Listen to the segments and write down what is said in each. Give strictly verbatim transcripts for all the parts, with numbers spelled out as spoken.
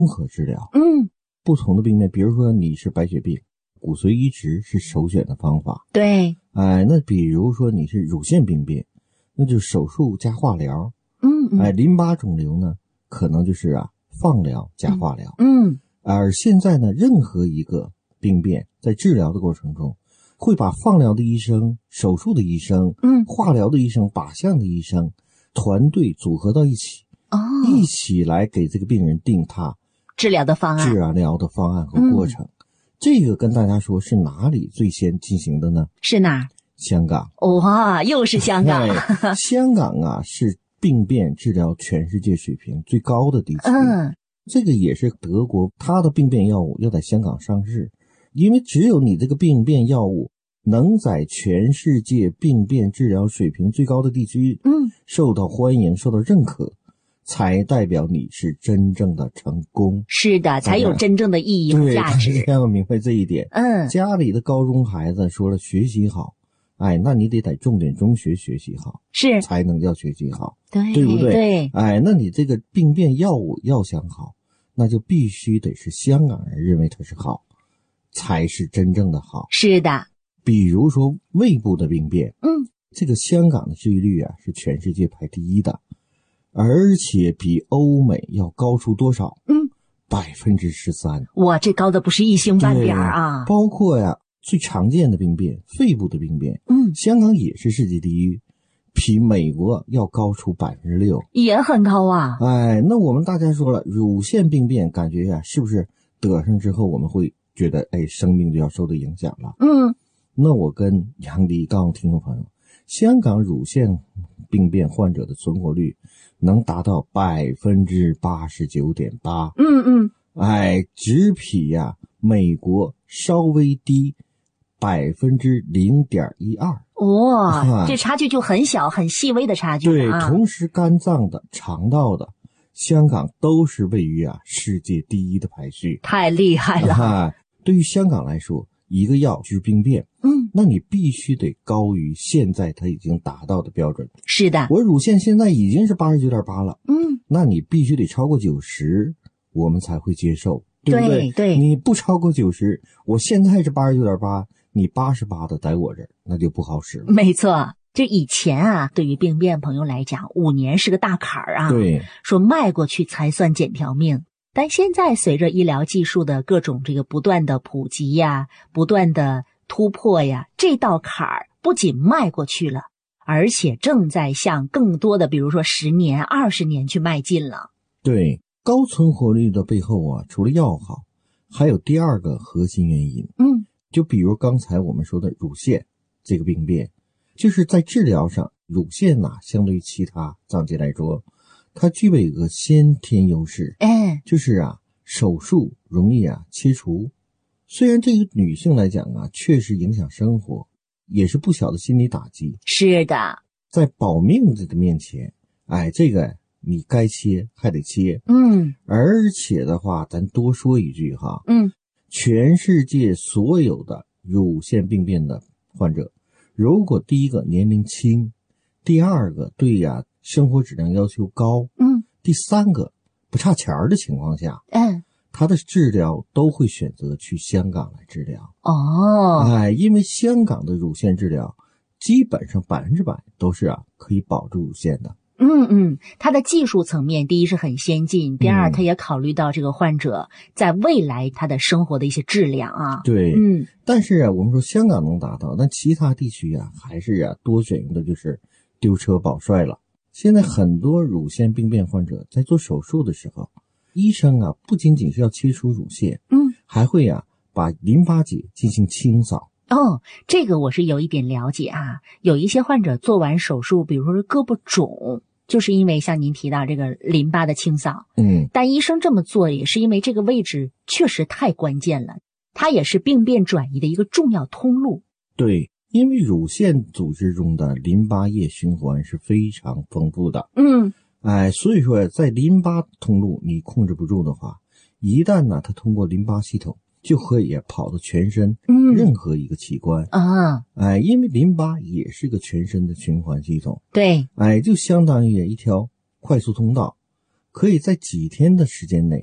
综合治疗。 嗯， 不同的病变，比如说你是白血病，骨髓移植是首选的方法。 对， 哎，那比如说你是乳腺病变，那就是手术加化疗。 嗯嗯， 哎，淋巴肿瘤呢，可能就是啊放疗加化疗。 嗯， 而现在呢，任何一个病变在治疗的过程中，会把放疗的医生、手术的医生、 嗯， 化疗的医生、靶向的医生团队组合到一起， 哦， 一起来给这个病人定他治疗的方案， 治疗的方案和过程。嗯、这个跟大家说是哪里最先进行的呢？ 是哪儿？ 香港。 哇，又是香港。 哎、香港啊，是病变治疗全世界水平最高的地区。 嗯， 这个也是德国，它的病变药物要在香港上市，因为只有你这个病变药物能在全世界病变治疗水平最高的地区， 嗯， 受到欢迎、受到认可，才代表你是真正的成功。 是的，才有真正的意义和价值。 对，大家要明白这一点。 嗯， 家里的高中孩子说了学习好，哎，那你得在重点中学学习好， 是才能叫学习好， 对， 对不对？ 对， 哎，那你这个病变药物要想好，那就必须得是香港人认为它是好，才是真正的好。 是的， 比如说胃部的病变， 嗯， 这个香港的治愈率啊是全世界排第一的，而且比欧美要高出多少？ 嗯， 百分之十三。 哇，这高的不是一星半点啊！ 包括呀。最常见的病变，肺部的病变， 嗯， 香港也是世界第一，比美国要高出百分之六， 也很高啊。 哎，那我们大家说了，乳腺病变，感觉呀，是不是得上之后我们会觉得，哎，生命就要受到影响了？ 嗯， 那我跟杨迪告诉听众朋友，香港乳腺病变患者的存活率能达到百分之八十九点八。 嗯嗯， 哎，只比呀美国稍微低。百分之零点一二， 哇，这差距就很小，很细微的差距、啊。 对，同时肝脏的、肠道的，香港都是位于啊世界第一的排序， 太厉害了。 啊、对于香港来说，一个药治病变， 嗯， 那你必须得高于现在它已经达到的标准。 是的， 我乳腺现在已经是八十九点八了， 嗯， 那你必须得超过九十，我们才会接受，对不对？ 对对， 你不超过九十，我现在是八十九点八。你八十八的在我这儿，那就不好使了。 没错，就以前啊，对于病变朋友来讲，五年是个大坎儿啊。 对， 说迈过去才算捡条命。但现在随着医疗技术的各种这个不断的普及呀，不断的突破呀，这道坎儿不仅迈过去了，而且正在向更多的，比如说十年、二十年去迈进了。 对，高存活率的背后啊，除了药好，还有第二个核心原因。 嗯。 就比如刚才我们说的乳腺这个病变，就是在治疗上，乳腺呐、啊，相对于其他脏器来说，它具备一个先天优势， 哎， 就是啊，手术容易啊切除。虽然这个女性来讲啊，确实影响生活，也是不小的心理打击。 是的， 在保命这个面前，哎，这个你该切还得切。 嗯， 而且的话，咱多说一句哈， 嗯。 全世界所有的乳腺病变的患者，如果第一个年龄轻，第二个对呀生活质量要求高， 嗯， 第三个不差钱儿的情况下， 嗯， 他的治疗都会选择去香港来治疗。 哦， 哎，因为香港的乳腺治疗基本上百分之百都是啊可以保住乳腺的。 嗯嗯，它的技术层面，第一是很先进，第二，它也考虑到这个患者在未来他的生活的一些质量啊。 对， 嗯， 但是啊，我们说香港能达到，但其他地区啊，还是啊多选用的就是丢车保帅了。现在很多乳腺病变患者在做手术的时候，医生啊不仅仅是要切除乳腺， 嗯， 还会啊把淋巴结进行清扫。 哦，这个我是有一点了解啊。有一些患者做完手术，比如说是胳膊肿。就是因为像您提到这个淋巴的清扫， 嗯， 但医生这么做也是因为这个位置确实太关键了，它也是病变转移的一个重要通路。 对，因为乳腺组织中的淋巴液循环是非常丰富的， 嗯， 哎，所以说在淋巴通路你控制不住的话，一旦呢它通过淋巴系统，就可以跑到全身任何一个器官、 嗯、啊， 哎，因为淋巴也是个全身的循环系统， 对， 哎，就相当于一条快速通道，可以在几天的时间内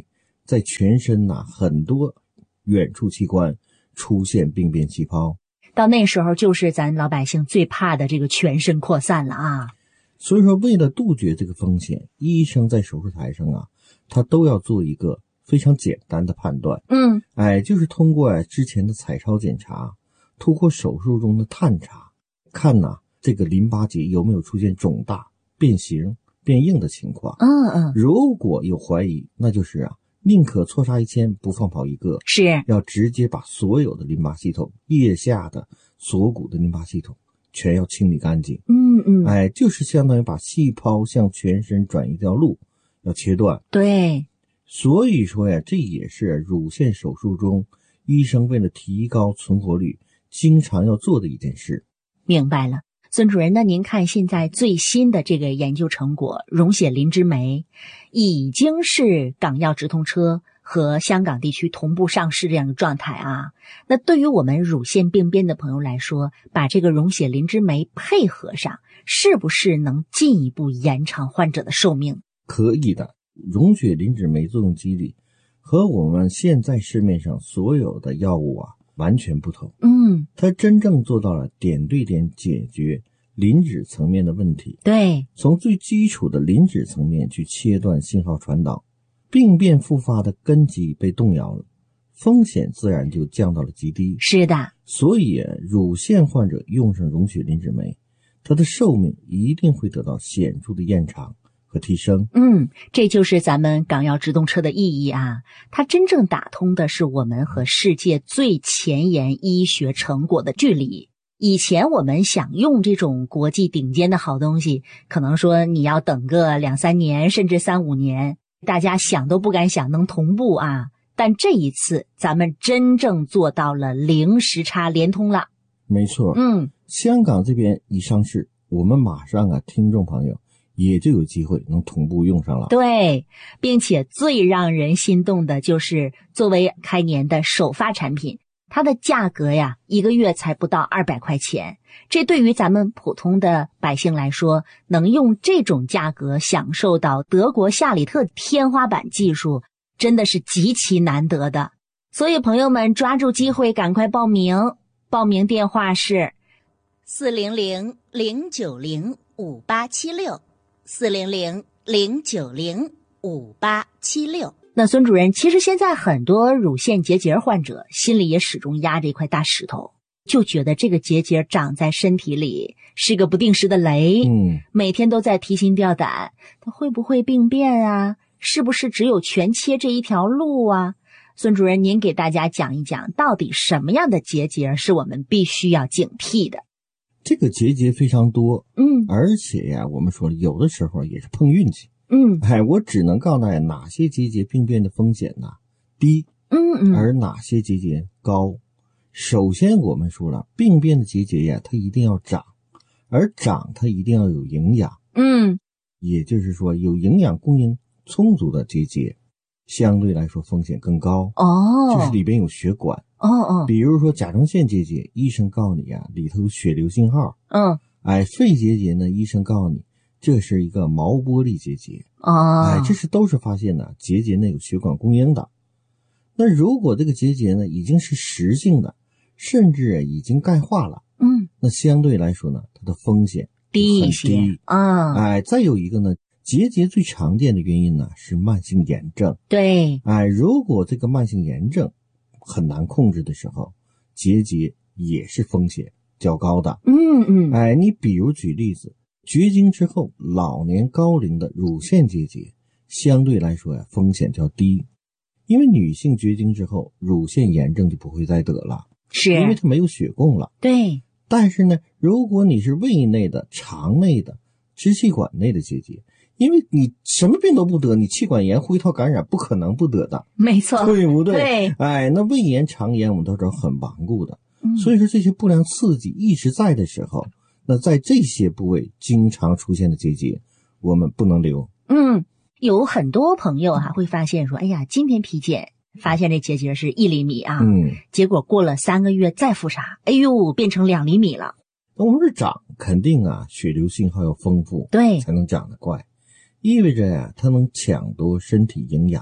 在全身呐、啊、很多远处器官出现病变气泡。 到那时候就是咱老百姓最怕的这个全身扩散了啊。 所以说为了杜绝这个风险，医生在手术台上啊，他都要做一个非常简单的判断。 嗯， 哎，就是通过、啊、之前的彩超检查，通过手术中的探查，看呐、啊、这个淋巴结有没有出现肿大、变形、变硬的情况。 嗯嗯， 如果有怀疑，那就是啊，宁可错杀一千不放跑一个， 是要直接把所有的淋巴系统、腋下的锁骨的淋巴系统全要清理干净。 嗯嗯， 哎，就是相当于把细胞向全身转移掉路，要切断。 对， 所以说呀，这也是乳腺手术中医生为了提高存活率经常要做的一件事。 明白了。孙主任，那您看现在最新的这个研究成果，溶血磷脂酶已经是港药直通车和香港地区同步上市这样的状态啊。那对于我们乳腺病变的朋友来说，把这个溶血磷脂酶配合上，是不是能进一步延长患者的寿命？ 可以的。溶血磷脂酶作用机理和我们现在市面上所有的药物啊完全不同。 嗯， 它真正做到了点对点解决磷脂层面的问题。 对， 从最基础的磷脂层面去切断信号传导，病变复发的根基被动摇了，风险自然就降到了极低。 是的。 所以乳腺患者用上溶血磷脂酶，它的寿命一定会得到显著的延长和提升。 嗯，这就是咱们港药直通车的意义啊！它真正打通的是我们和世界最前沿医学成果的距离。以前我们想用这种国际顶尖的好东西，可能说你要等个两三年，甚至三五年，大家想都不敢想能同步啊。但这一次咱们真正做到了零时差连通了。 没错， 嗯， 香港这边一上市，我们马上啊，听众朋友也就有机会能同步用上了。 对，并且最让人心动的就是作为开年的首发产品，它的价格呀，一个月才不到二百块钱。这对于咱们普通的百姓来说，能用这种价格享受到德国夏里特天花板技术，真的是极其难得的。所以朋友们抓住机会赶快报名，报名电话是四零零零九零五八七六。四零零零九零五八七六。那孙主任，其实现在很多乳腺结节患者心里也始终压着一块大石头，就觉得这个结节长在身体里是个不定时的雷， 嗯， 每天都在提心吊胆，它会不会病变啊？是不是只有全切这一条路啊？孙主任，您给大家讲一讲，到底什么样的结节是我们必须要警惕的？ 这个结节非常多， 嗯， 而且呀，我们说有的时候也是碰运气， 嗯， 哎，我只能告诉大家哪些结节病变的风险呢低， 嗯嗯， 而哪些结节高。首先我们说了，病变的结节呀，它一定要长，而长它一定要有营养， 嗯， 也就是说有营养供应充足的结节，相对来说风险更高。 哦， 就是里边有血管。 哦哦， 比如说甲状腺结节，医生告诉你啊，里头有血流信号。 嗯， 哎，肺结节呢，医生告诉你这是一个毛玻璃结节。 哦， 哎，这是都是发现呢，结节内有血管供应的。那如果这个结节呢已经是实性的，甚至已经钙化了， 嗯， 那相对来说呢，它的风险低一些啊。 哎，再有一个呢，结节最常见的原因呢是慢性炎症。 对， 哎，如果这个慢性炎症很难控制的时候，结节也是风险较高的。 嗯嗯， 哎，你比如举例子，绝经之后老年高龄的乳腺结节，相对来说呀风险较低，因为女性绝经之后乳腺炎症就不会再得了， 是因为它没有血供了。 对， 但是呢，如果你是胃内的、肠内的、支气管内的结节，因为你什么病都不得，你气管炎、呼吸道感染不可能不得的， 没错， 对不对？ 对， 哎，那胃炎、肠炎我们都知道很顽固的， 嗯， 所以说这些不良刺激一直在的时候，那在这些部位经常出现的结节，我们不能留。 嗯，有很多朋友哈、啊、会发现说，哎呀，今天体检发现这结节是一厘米啊， 嗯， 结果过了三个月再复查，哎呦，变成两厘米了。 那我们是长，肯定啊，血流信号要丰富， 对， 才能长得快，意味着呀、啊，它能抢夺身体营养，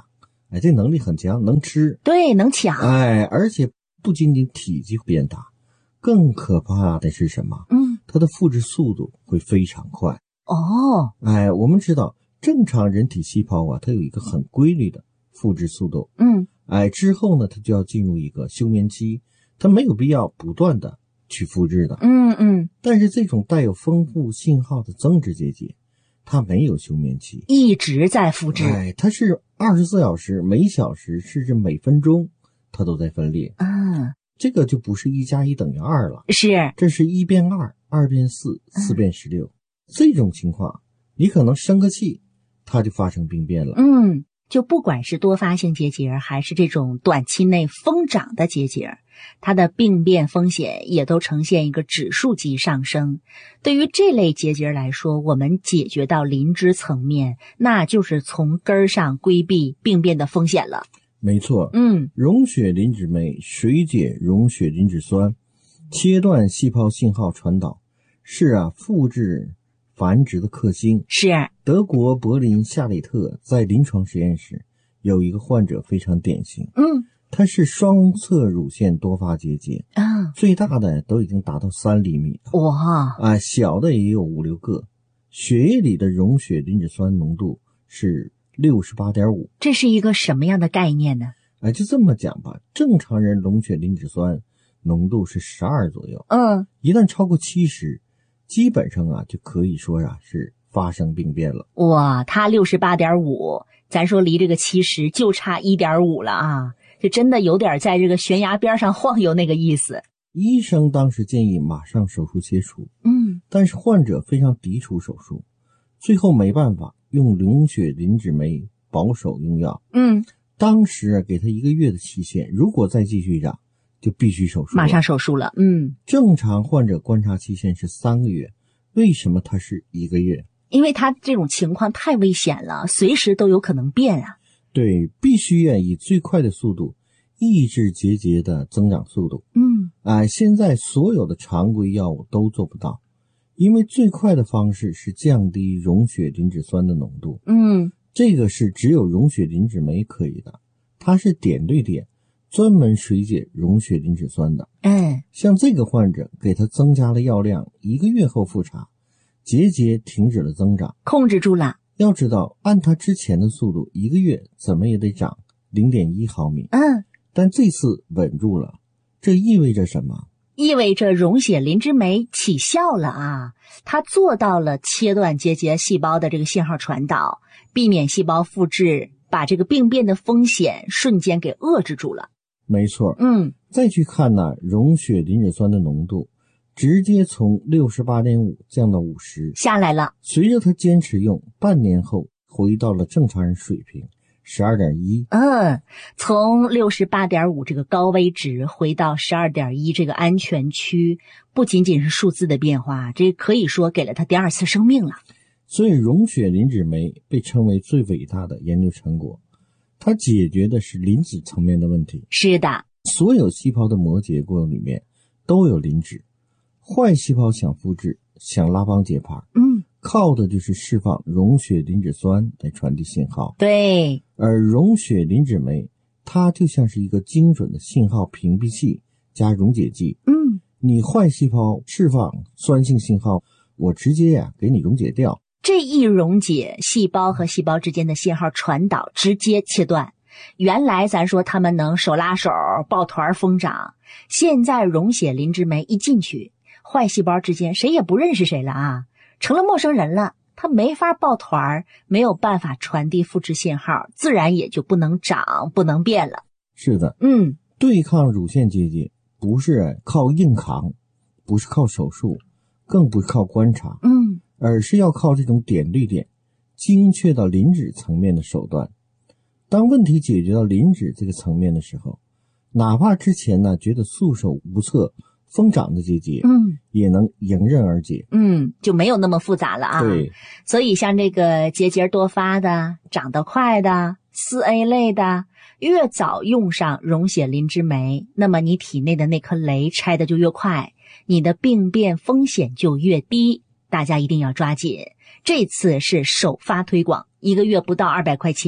哎，这能力很强，能吃， 对，能抢， 哎，而且不仅仅体积变大，更可怕的是什么？ 嗯， 它的复制速度会非常快。 哦， 哎，我们知道正常人体细胞啊，它有一个很规律的复制速度。 嗯， 哎，之后呢，它就要进入一个休眠期，它没有必要不断的去复制的。 嗯嗯， 但是这种带有丰富信号的增殖结节，它没有休眠期， 一直在复制。 哎，它是二十四小时，每小时甚至每分钟，它都在分裂。 嗯， 这个就不是一加一等于二了， 是， 这是一变二，二变四，四变十六。这种情况，你可能生个气，它就发生病变了。 嗯，就不管是多发性结节还是这种短期内疯长的结节，它的病变风险也都呈现一个指数级上升。对于这类结节来说，我们解决到磷脂层面，那就是从根儿上规避病变的风险了。 没错， 嗯， 溶血磷脂酶水解溶血磷脂酸，切断细胞信号传导，是啊，复制繁殖的克星。 是， 德国柏林夏里特在临床实验室有一个患者非常典型， 嗯， 他是双侧乳腺多发结节， 啊， 最大的都已经达到三厘米了， 哇， 啊，小的也有五六个，血液里的溶血磷脂酸浓度是 六十八点五。 这是一个什么样的概念呢？ 哎，就这么讲吧，正常人溶血磷脂酸浓度是十二左右， 嗯， 一旦超过七十，基本上啊就可以说啊是发生病变了。 哇，它 六十八点五， 咱说离这个七十就差 一点五 了啊，这真的有点在这个悬崖边上晃悠那个意思。 医生当时建议马上手术切除， 嗯， 但是患者非常抵触手术，最后没办法用溶血磷脂酶保守用药。 嗯， 当时啊给他一个月的期限，如果再继续长就必须手术了， 马上手术了。嗯， 正常患者观察期限是三个月，为什么它是一个月？ 因为他这种情况太危险了，随时都有可能变啊。 对，必须要以最快的速度抑制结节的增长速度。 嗯， 啊、呃，现在所有的常规药物都做不到，因为最快的方式是降低溶血磷脂酸的浓度。 嗯， 这个是只有溶血磷脂酶可以的，它是点对点专门水解溶血磷脂酸的。 嗯， 像这个患者给他增加了药量，一个月后复查，结节停止了增长， 控制住了。 要知道按他之前的速度，一个月怎么也得长 零点一毫米。 嗯， 但这次稳住了，这意味着什么？ 意味着溶血磷脂酶起效了啊，它做到了切断结节细胞的这个信号传导，避免细胞复制，把这个病变的风险瞬间给遏制住了。 没错。 嗯， 再去看呢，溶血磷脂酸的浓度直接从 六十八点五 降到五十， 下来了。 随着他坚持用，半年后回到了正常人水平 十二点一。 嗯，从 六十八点五 这个高危值回到 十二点一 这个安全区，不仅仅是数字的变化，这可以说给了他第二次生命了。 所以溶血磷脂酶被称为最伟大的研究成果，它解决的是磷脂层面的问题。 是的， 所有细胞的膜结构里面都有磷脂，坏细胞想复制，想拉帮结派， 嗯， 靠的就是释放溶血磷脂酸来传递信号。 对， 而溶血磷脂酶它就像是一个精准的信号屏蔽器加溶解剂。 嗯， 你坏细胞释放酸性信号，我直接呀、啊、给你溶解掉。 这一溶解，细胞和细胞之间的信号传导直接切断。原来咱说他们能手拉手抱团疯长，现在溶血磷脂酶一进去，坏细胞之间谁也不认识谁了啊，成了陌生人了。它没法抱团，没有办法传递复制信号，自然也就不能长，不能变了。 是的， 嗯， 对抗乳腺结节不是靠硬扛，不是靠手术，更不是靠观察， 嗯， 而是要靠这种点对点精确到磷脂层面的手段。当问题解决到磷脂这个层面的时候，哪怕之前呢觉得束手无策疯长的结节， 嗯， 也能迎刃而解。 嗯，就没有那么复杂了啊。 对， 所以像这个结节多发的、长得快的、四 A 类的，越早用上溶血磷脂酶，那么你体内的那颗雷拆的就越快，你的病变风险就越低。大家一定要抓紧，这次是首发推广，一个月不到二百块钱。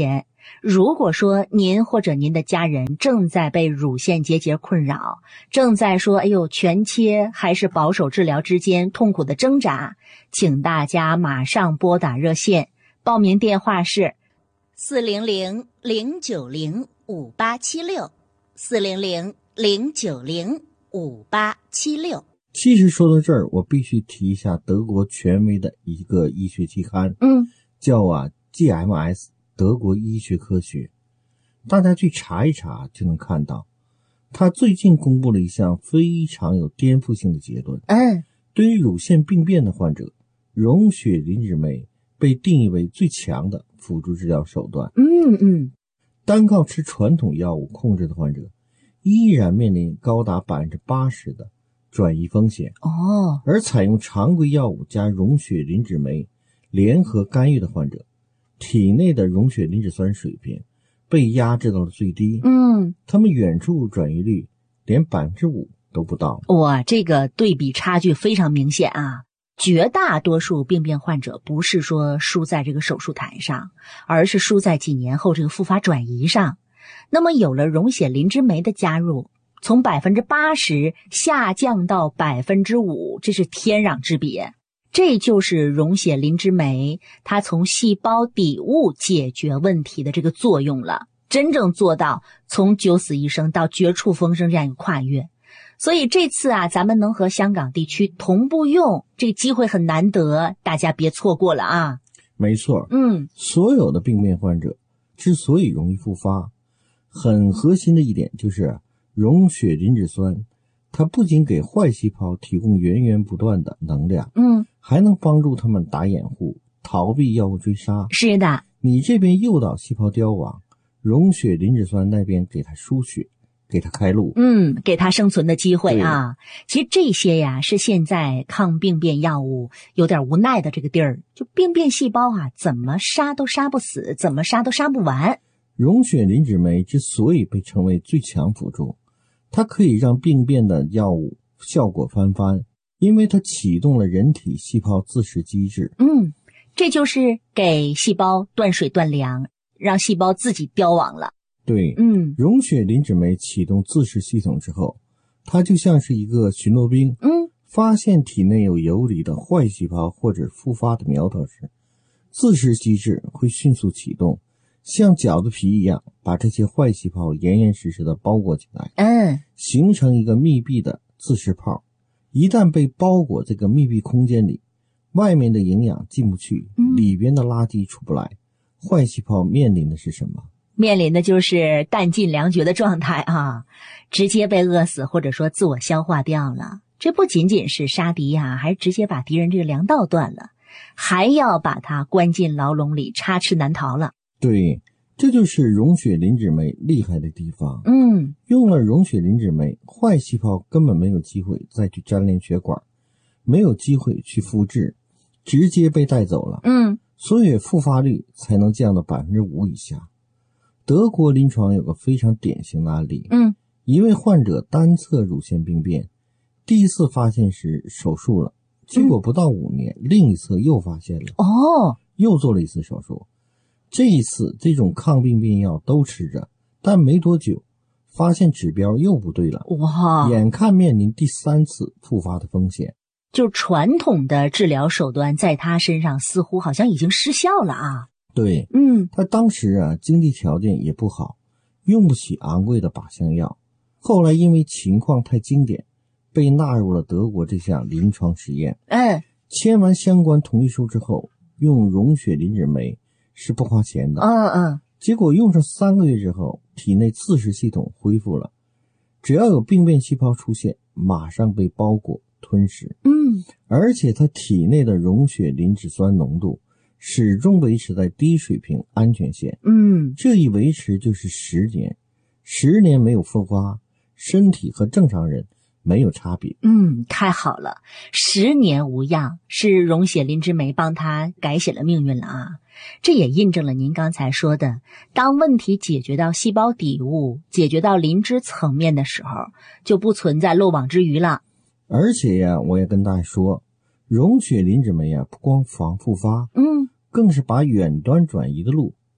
如果说您或者您的家人正在被乳腺结节困扰，正在说哎呦全切还是保守治疗之间痛苦的挣扎，请大家马上拨打热线，报名电话是四零零零九零五八七六 四零零零九零五八七六。 其实说到这儿，我必须提一下德国权威的一个医学期刊， 嗯， 叫啊 G M S 德国医学科学，大家去查一查就能看到，他最近公布了一项非常有颠覆性的结论。 嗯， 对于乳腺病变的患者，溶血磷脂酶被定义为最强的辅助治疗手段。 嗯嗯， 单靠吃传统药物控制的患者，依然面临高达 百分之八十 的转移风险。 哦， 而采用常规药物加溶血磷脂酶联合干预的患者，体内的溶血磷脂酸水平被压制到了最低。 嗯， 他们远处转移率连 百分之五 都不到。 哇，这个对比差距非常明显啊！绝大多数病变患者不是说输在这个手术台上，而是输在几年后这个复发转移上。那么有了溶血磷脂酶的加入，从 百分之八十 下降到 百分之五， 这是天壤之别。这就是溶血磷脂酶它从细胞底物解决问题的这个作用了，真正做到从九死一生到绝处逢生这样一个跨越。所以这次啊，咱们能和香港地区同步用，这个机会很难得，大家别错过了啊。 没错， 嗯， 所有的病变患者之所以容易复发，很核心的一点就是溶血磷脂酸，它不仅给坏细胞提供源源不断的能量， 嗯， 还能帮助他们打掩护，逃避药物追杀。 是的， 你这边诱导细胞凋亡，溶血磷脂酸那边给它输血，给它开路， 嗯，给它生存的机会啊。其实这些呀，是现在抗病变药物有点无奈的这个地儿，就病变细胞啊，怎么杀都杀不死，怎么杀都杀不完。 溶血磷脂酶之所以被称为最强辅助，它可以让病变的药物效果翻番，因为它启动了人体细胞自噬机制。 嗯，这就是给细胞断水断粮，让细胞自己凋亡了。 对， 嗯， 溶血磷脂酶启动自噬系统之后，它就像是一个巡逻兵， 嗯， 发现体内有游离的坏细胞或者复发的苗头时，自噬机制会迅速启动，像饺子皮一样把这些坏细胞严严实实的包裹起来， 嗯， 形成一个密闭的自噬泡。一旦被包裹这个密闭空间里，外面的营养进不去， 嗯， 里边的垃圾出不来，坏细胞面临的是什么？ 面临的就是弹尽粮绝的状态啊，直接被饿死或者说自我消化掉了。这不仅仅是杀敌呀、啊，还直接把敌人这个粮道断了，还要把他关进牢笼里，插翅难逃了。 对，这就是溶血磷脂酶厉害的地方。 嗯， 用了溶血磷脂酶，坏细胞根本没有机会再去粘连血管，没有机会去复制，直接被带走了。 嗯， 所以复发率才能降到 百分之五 以下。德国临床有个非常典型的案例， 嗯， 一位患者单侧乳腺病变，第一次发现时手术了，结果不到五年，嗯、另一侧又发现了， 哦， 又做了一次手术。这一次这种抗病变药都吃着，但没多久发现指标又不对了， 哇， 眼看面临第三次复发的风险。 就传统的治疗手段在他身上似乎好像已经失效了啊。 对， 嗯， 他当时啊经济条件也不好，用不起昂贵的靶向药，后来因为情况太经典，被纳入了德国这项临床实验。 嗯， 签完相关同意书之后，用溶血磷脂酶是不花钱的。 嗯嗯， 结果用上三个月之后，体内自噬系统恢复了，只要有病变细胞出现，马上被包裹吞噬。 嗯， 而且他体内的溶血磷脂酸浓度始终维持在低水平安全线。 嗯， 这一维持就是十年，十年没有复发，身体和正常人没有差别。 嗯，太好了，十年无恙，是溶血磷脂酶帮他改写了命运了啊！这也印证了您刚才说的，当问题解决到细胞底物，解决到磷脂层面的时候，就不存在漏网之鱼了。 而且呀，我也跟大家说，溶血磷脂酶啊，不光防复发， 嗯， 更是把远端转移的路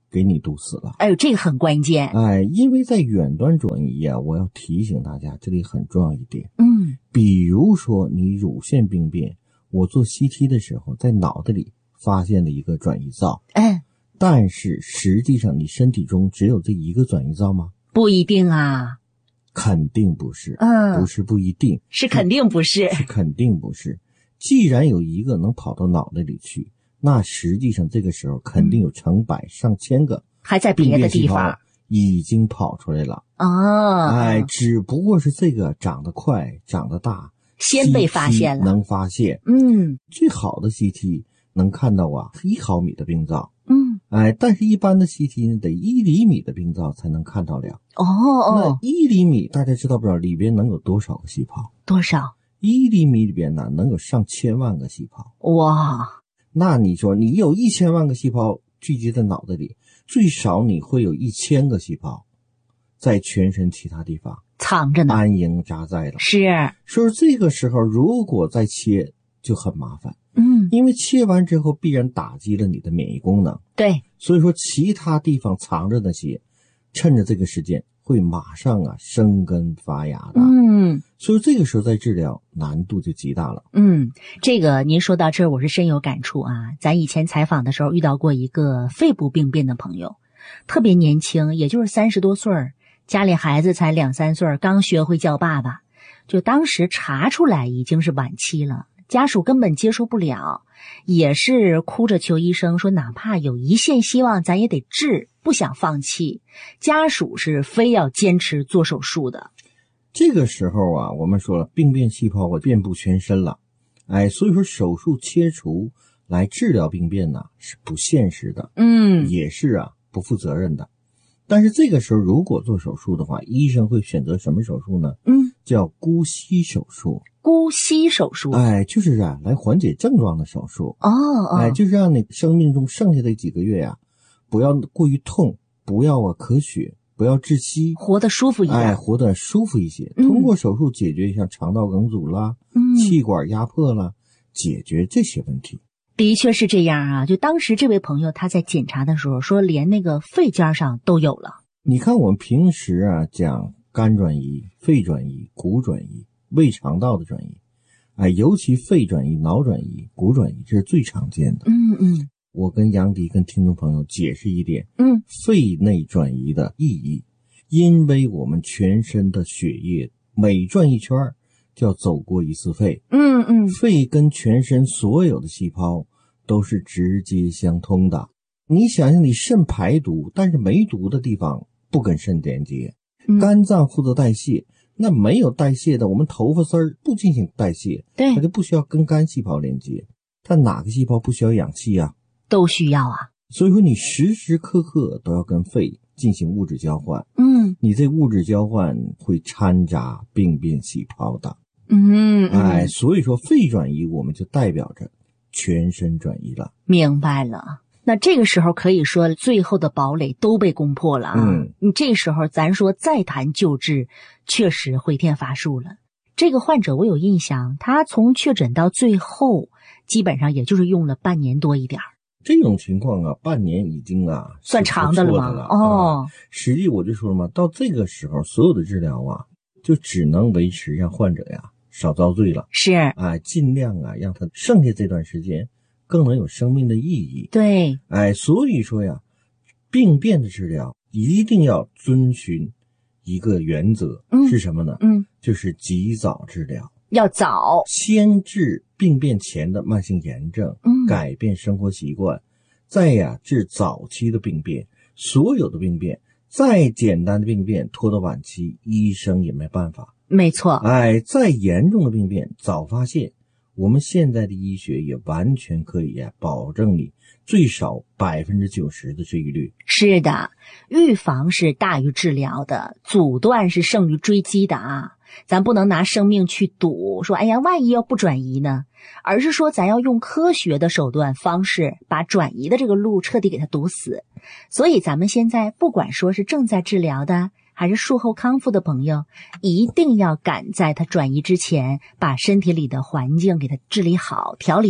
给你毒死了。 哎呦，这个很关键。 哎，因为在远端转移啊，我要提醒大家，这里很重要一点。 嗯， 比如说你乳腺病变，我做 C T 的时候，在脑袋里发现了一个转移灶。 嗯， 但是实际上你身体中只有这一个转移灶吗？ 不一定啊。 肯定不是。 嗯， 不是不一定， 是肯定不是。 是肯定不是。既然有一个能跑到脑袋里去，那实际上这个时候肯定有成百上千个还在别的地方已经跑出来了。 哦， 哎，只不过是这个长得快长得大先被发现了， 能发现。 嗯， 最好的 C T 能看到啊一毫米的病灶。 嗯， 哎，但是一般的 C T 呢得一厘米的病灶才能看到了。 哦哦， 那一厘米大家知道不知道里边能有多少个细胞？ 多少？ 一厘米里边呢能有上千万个细胞。 哇， 那你说你有一千万个细胞聚集在脑袋里，最少你会有一千个细胞在全身其他地方藏着呢， 安营扎寨了。 是， 所以这个时候如果再切就很麻烦。 嗯， 因为切完之后必然打击了你的免疫功能。 对， 所以说其他地方藏着那些，趁着这个时间会马上啊生根发芽的。 嗯， 所以这个时候再治疗难度就极大了。 嗯，这个您说到这儿我是深有感触啊。咱以前采访的时候遇到过一个肺部病变的朋友，特别年轻，也就是三十多岁，家里孩子才两三岁，刚学会叫爸爸，就当时查出来已经是晚期了。家属根本接受不了，也是哭着求医生说哪怕有一线希望咱也得治，不想放弃。家属是非要坚持做手术的。 这个时候啊，我们说了病变细胞啊遍布全身了，哎，所以说手术切除来治疗病变呢是不现实的， 嗯， 也是啊不负责任的。但是这个时候如果做手术的话，医生会选择什么手术呢？ 嗯， 叫姑息手术。 姑息手术， 哎，就是啊，来缓解症状的手术。 哦哦， 哎，就是让你生命中剩下的几个月呀、啊，不要过于痛，不要啊咳血，不要窒息， 活得舒服一点。 哎，活得舒服一些。 嗯、 通过手术解决像肠道梗阻啦、 嗯、 气管压迫啦，解决这些问题。 的确是这样啊，就当时这位朋友他在检查的时候说，连那个肺尖上都有了。 你看我们平时啊讲肝转移、肺转移、骨转移、胃肠道的转移，哎，尤其肺转移、脑转移、骨转移，这是最常见的。 嗯嗯， 我跟杨迪跟听众朋友解释一点， 嗯， 肺内转移的意义，因为我们全身的血液每转一圈就要走过一次肺。 嗯嗯， 肺跟全身所有的细胞都是直接相通的。你想想，你肾排毒，但是没毒的地方不跟肾连接。肝脏负责代谢，那没有代谢的，我们头发丝儿不进行代谢， 对， 它就不需要跟肝细胞连接。但哪个细胞不需要氧气啊？ 都需要啊。 所以说你时时刻刻都要跟肺进行物质交换。 嗯， 你这物质交换会掺杂病变细胞的。 嗯， 哎，所以说肺转移我们就代表着全身转移了。 明白了。那这个时候可以说最后的堡垒都被攻破了啊！ 嗯， 你这时候咱说再谈救治，确实回天乏术了。这个患者我有印象，他从确诊到最后，基本上也就是用了半年多一点。 这种情况啊，半年已经啊算长的了吗？ 了哦、 啊，实际我就说了嘛，到这个时候，所有的治疗啊，就只能维持让患者呀少遭罪了。 是， 哎，尽量啊让他剩下这段时间更能有生命的意义。 对， 哎，所以说呀，病变的治疗一定要遵循一个原则， 嗯、 是什么呢？ 嗯， 就是及早治疗， 要早， 先治病变前的慢性炎症， 嗯， 改变生活习惯，再呀治早期的病变。所有的病变，再简单的病变拖到晚期，医生也没办法。 没错， 哎，再严重的病变早发现。我们现在的医学也完全可以呀，保证你最少百分之九十的治愈率。 是的，预防是大于治疗的，阻断是胜于追击的啊！咱不能拿生命去赌，说哎呀，万一要不转移呢？而是说咱要用科学的手段方式，把转移的这个路彻底给它堵死。所以咱们现在不管说是正在治疗的，还是术后康复的朋友，一定要赶在他转移之前，把身体里的环境给他治理好、调理好。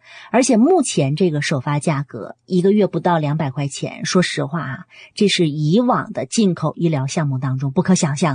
而且目前这个首发价格一个月不到两百块钱，说实话啊，这是以往的进口医疗项目当中不可想象